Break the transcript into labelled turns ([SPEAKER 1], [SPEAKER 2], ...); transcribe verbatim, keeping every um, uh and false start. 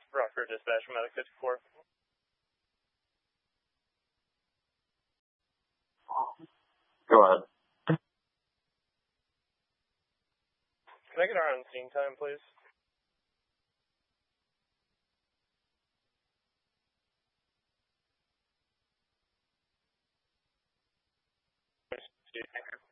[SPEAKER 1] Rockford Dispatch, Medic fifty-four.
[SPEAKER 2] Go ahead.
[SPEAKER 1] Can I get our on scene time, please? Thank you.